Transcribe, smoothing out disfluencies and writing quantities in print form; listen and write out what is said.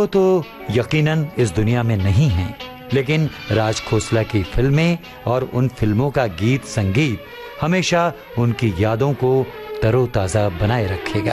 वो तो यकीनन इस दुनिया में नहीं हैं, लेकिन राज खोसला की फिल्में और उन फिल्मों का गीत संगीत हमेशा उनकी यादों को तरोताजा बनाए रखेगा।